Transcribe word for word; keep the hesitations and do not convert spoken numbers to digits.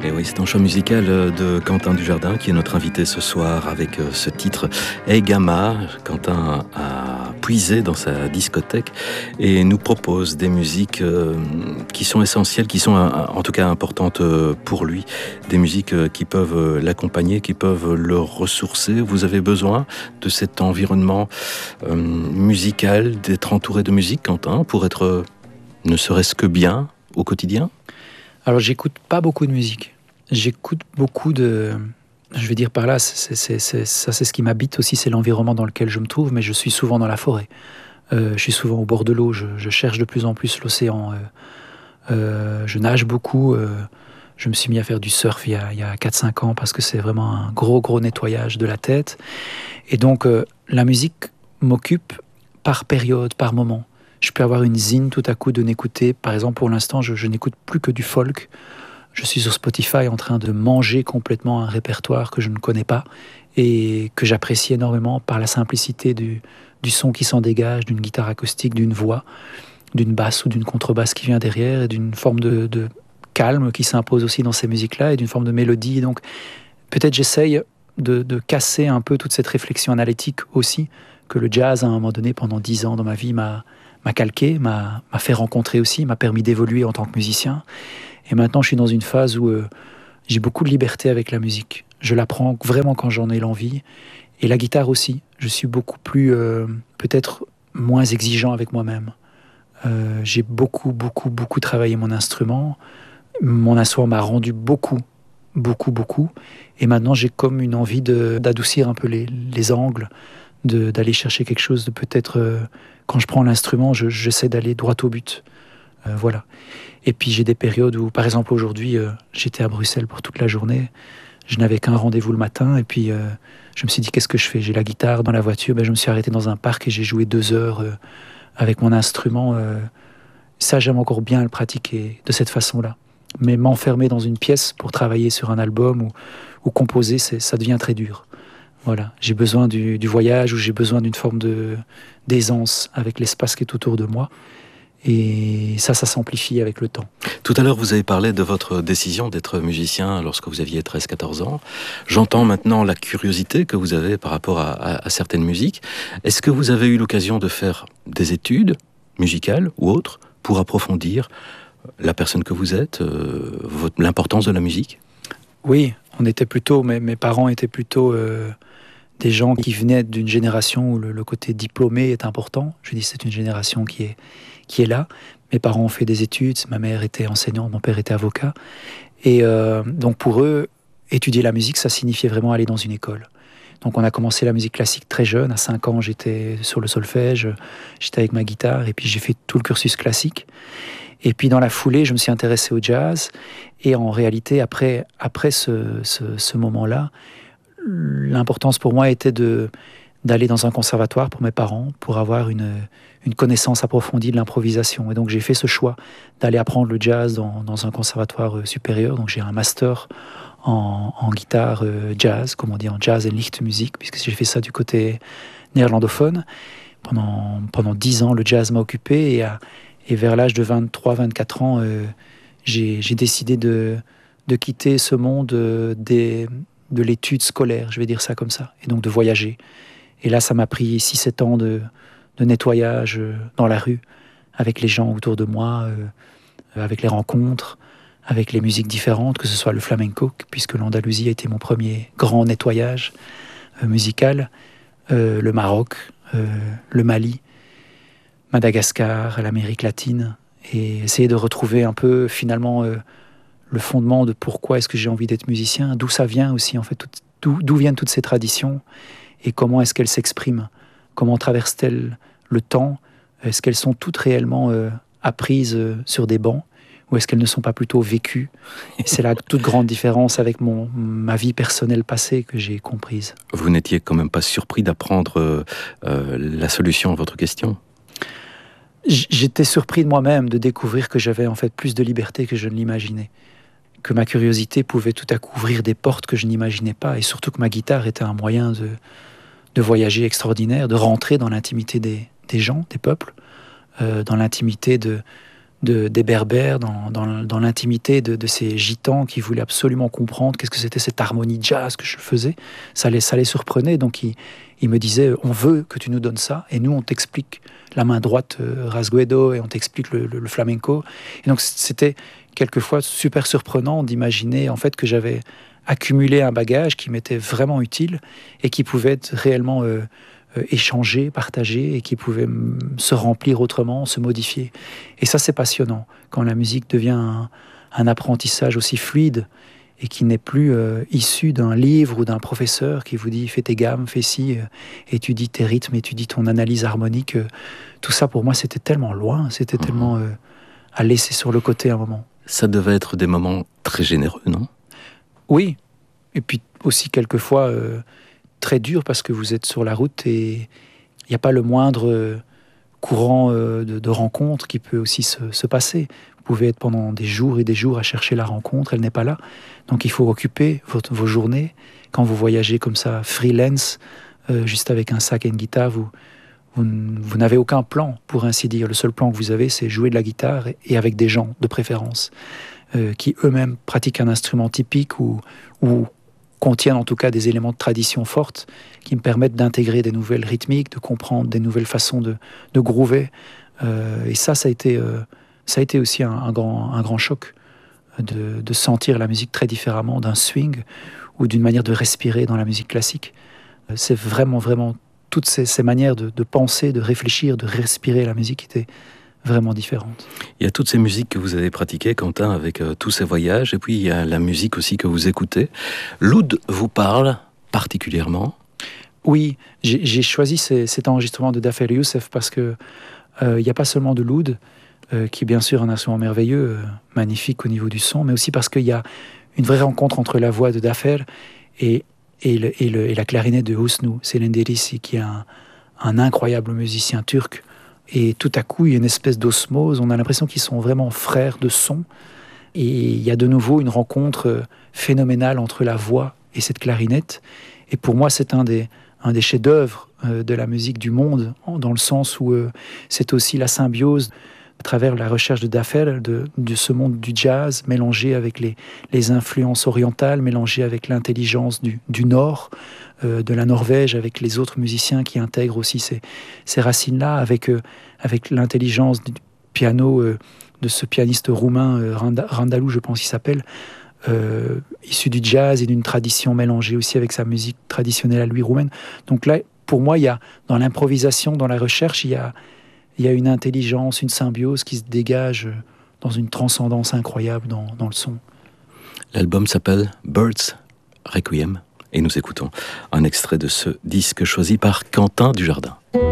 Et oui, c'est un choix musical de Quentin Dujardin qui est notre invité ce soir avec ce titre Hey Gamma. Quentin a puisé dans sa discothèque et nous propose des musiques qui sont essentielles, qui sont en tout cas importantes pour lui, des musiques qui peuvent l'accompagner, qui peuvent le ressourcer. Vous avez besoin de cet environnement musical, d'être entouré de musique, Quentin, pour être ne serait-ce que bien au quotidien? Alors, j'écoute pas beaucoup de musique. J'écoute beaucoup de... Je vais dire par là, c'est, c'est, c'est, ça c'est ce qui m'habite aussi, c'est l'environnement dans lequel je me trouve, mais je suis souvent dans la forêt. Euh, je suis souvent au bord de l'eau, je, je cherche de plus en plus l'océan. Euh, euh, je nage beaucoup. Euh, je me suis mis à faire du surf il y a, il y a quatre cinq ans parce que c'est vraiment un gros, gros nettoyage de la tête. Et donc, euh, la musique m'occupe par période, par moment. Je peux avoir une zine tout à coup de n'écouter. Par exemple, pour l'instant, je, je n'écoute plus que du folk. Je suis sur Spotify en train de manger complètement un répertoire que je ne connais pas et que j'apprécie énormément par la simplicité du, du son qui s'en dégage, d'une guitare acoustique, d'une voix, d'une basse ou d'une contrebasse qui vient derrière et d'une forme de, de calme qui s'impose aussi dans ces musiques-là et d'une forme de mélodie. Donc, peut-être j'essaye de, de casser un peu toute cette réflexion analytique aussi que le jazz, à un moment donné, pendant dix ans dans ma vie, m'a m'a calqué, m'a, m'a fait rencontrer aussi, m'a permis d'évoluer en tant que musicien. Et maintenant, je suis dans une phase où euh, j'ai beaucoup de liberté avec la musique. Je la prends vraiment quand j'en ai l'envie. Et la guitare aussi. Je suis beaucoup plus, euh, peut-être moins exigeant avec moi-même. Euh, j'ai beaucoup, beaucoup, beaucoup travaillé mon instrument. Mon instrument m'a rendu beaucoup, beaucoup, beaucoup. Et maintenant, j'ai comme une envie de, d'adoucir un peu les, les angles, de, d'aller chercher quelque chose de peut-être... Euh, quand je prends l'instrument, je, j'essaie d'aller droit au but. Euh, voilà. Et puis j'ai des périodes où, par exemple aujourd'hui, euh, j'étais à Bruxelles pour toute la journée. Je n'avais qu'un rendez-vous le matin. Et puis euh, je me suis dit, qu'est-ce que je fais? J'ai la guitare dans la voiture. Ben, je me suis arrêté dans un parc et j'ai joué deux heures euh, avec mon instrument. Euh, ça, j'aime encore bien le pratiquer de cette façon-là. Mais m'enfermer dans une pièce pour travailler sur un album ou, ou composer, c'est, ça devient très dur. Voilà, j'ai besoin du, du voyage ou j'ai besoin d'une forme de, d'aisance avec l'espace qui est autour de moi. Et ça, ça s'amplifie avec le temps. Tout à l'heure, vous avez parlé de votre décision d'être musicien lorsque vous aviez treize quatorze ans. J'entends maintenant la curiosité que vous avez par rapport à, à, à certaines musiques. Est-ce que vous avez eu l'occasion de faire des études musicales ou autres pour approfondir la personne que vous êtes, euh, votre, l'importance de la musique? Oui, on était plutôt, mes, mes parents étaient plutôt... Euh, des gens qui venaient d'une génération où le, le côté diplômé est important. Je dis c'est une génération qui est, qui est là. Mes parents ont fait des études, ma mère était enseignante, mon père était avocat. Et euh, donc pour eux, étudier la musique, ça signifiait vraiment aller dans une école. Donc on a commencé la musique classique très jeune. À cinq ans, j'étais sur le solfège, j'étais avec ma guitare et puis j'ai fait tout le cursus classique. Et puis dans la foulée, je me suis intéressé au jazz. Et en réalité, après, après ce, ce, ce moment-là, l'importance pour moi était de, d'aller dans un conservatoire pour mes parents, pour avoir une, une connaissance approfondie de l'improvisation. Et donc j'ai fait ce choix d'aller apprendre le jazz dans, dans un conservatoire supérieur. Donc j'ai un master en, en guitare jazz, comme on dit en jazz et Lichtmusik, puisque j'ai fait ça du côté néerlandophone. Pendant, pendant dix ans, le jazz m'a occupé et, à, et vers l'âge de vingt-trois vingt-quatre ans, euh, j'ai, j'ai décidé de, de quitter ce monde euh, des... de l'étude scolaire, je vais dire ça comme ça, et donc de voyager. Et là, ça m'a pris six sept ans de, de nettoyage dans la rue, avec les gens autour de moi, euh, avec les rencontres, avec les musiques différentes, que ce soit le flamenco, puisque l'Andalousie a été mon premier grand nettoyage euh, musical, euh, le Maroc, euh, le Mali, Madagascar, l'Amérique latine, et essayer de retrouver un peu, finalement, euh, le fondement de pourquoi est-ce que j'ai envie d'être musicien, d'où ça vient aussi, en fait, tout, d'où, d'où viennent toutes ces traditions et comment est-ce qu'elles s'expriment, comment traversent-elles le temps, est-ce qu'elles sont toutes réellement euh, apprises euh, sur des bancs ou est-ce qu'elles ne sont pas plutôt vécues? Et c'est la toute grande différence avec mon, ma vie personnelle passée que j'ai comprise. Vous n'étiez quand même pas surpris d'apprendre euh, euh, la solution à votre question? J'étais surpris de moi-même de découvrir que j'avais en fait plus de liberté que je ne l'imaginais. Que ma curiosité pouvait tout à coup ouvrir des portes que je n'imaginais pas, et surtout que ma guitare était un moyen de, de voyager extraordinaire, de rentrer dans l'intimité des, des gens, des peuples, euh, dans l'intimité de, de, des Berbères, dans, dans, dans l'intimité de, de ces gitans qui voulaient absolument comprendre qu'est-ce que c'était cette harmonie jazz que je faisais. Ça les, ça les surprenait, donc ils, ils me disaient « on veut que tu nous donnes ça, et nous on t'explique la main droite euh, Rasguedo, et on t'explique le, le, le flamenco ». Et donc c'était quelquefois super surprenant d'imaginer en fait que j'avais accumulé un bagage qui m'était vraiment utile et qui pouvait être réellement euh, euh, échangé, partagé, et qui pouvait m- se remplir autrement, se modifier. Et ça, c'est passionnant, quand la musique devient un, un apprentissage aussi fluide et qui n'est plus euh, issu d'un livre ou d'un professeur qui vous dit « fais tes gammes, fais ci, euh, étudie tes rythmes, étudie ton analyse harmonique euh, ». Tout ça, pour moi, c'était tellement loin, c'était mmh. tellement euh, à laisser sur le côté un moment. Ça devait être des moments très généreux, non ? Oui, et puis aussi quelquefois euh, très dur parce que vous êtes sur la route et il n'y a pas le moindre euh, courant euh, de, de rencontre qui peut aussi se, se passer. Vous pouvez être pendant des jours et des jours à chercher la rencontre, elle n'est pas là. Donc il faut occuper votre, vos journées. Quand vous voyagez comme ça, freelance, euh, juste avec un sac et une guitare, vous, vous, vous n'avez aucun plan, pour ainsi dire. Le seul plan que vous avez, c'est jouer de la guitare et, et avec des gens, de préférence, euh, qui eux-mêmes pratiquent un instrument typique ou, ou contiennent en tout cas des éléments de tradition fortes qui me permettent d'intégrer des nouvelles rythmiques, de comprendre des nouvelles façons de, de groover. Euh, et ça, ça a été, euh, ça a été aussi un, un, grand, un grand choc de, de sentir la musique très différemment d'un swing ou d'une manière de respirer dans la musique classique. C'est vraiment, vraiment toutes ces, ces manières de, de penser, de réfléchir, de respirer la musique qui étaient vraiment différentes. Il y a toutes ces musiques que vous avez pratiquées, Quentin, avec euh, tous ces voyages, et puis il y a la musique aussi que vous écoutez. L'oud vous parle particulièrement ? Oui, j'ai, j'ai choisi ces, cet enregistrement de Dafer Youssef parce que euh, il n'y a pas seulement de l'oud, euh, qui est bien sûr un instrument merveilleux, euh, magnifique au niveau du son, mais aussi parce qu'il y a une vraie rencontre entre la voix de Dafer et, et, le, et, le, et la clarinette de Husnu Selenderisi, qui est un, un incroyable musicien turc. Et tout à coup, il y a une espèce d'osmose. On a l'impression qu'ils sont vraiment frères de son. Et il y a de nouveau une rencontre phénoménale entre la voix et cette clarinette. Et pour moi, c'est un des, un des chefs-d'œuvre de la musique du monde, dans le sens où c'est aussi la symbiose, à travers la recherche de Dafer, de, de ce monde du jazz, mélangé avec les, les influences orientales, mélangé avec l'intelligence du, du Nord, euh, de la Norvège, avec les autres musiciens qui intègrent aussi ces, ces racines-là, avec, euh, avec l'intelligence du piano euh, de ce pianiste roumain, euh, Randalou, je pense qu'il s'appelle, euh, issu du jazz et d'une tradition mélangée aussi avec sa musique traditionnelle à lui roumaine. Donc là, pour moi, il y a, dans l'improvisation, dans la recherche, il y a Il y a une intelligence, une symbiose qui se dégage dans une transcendance incroyable dans, dans le son. L'album s'appelle Birds Requiem et nous écoutons un extrait de ce disque choisi par Quentin Dujardin.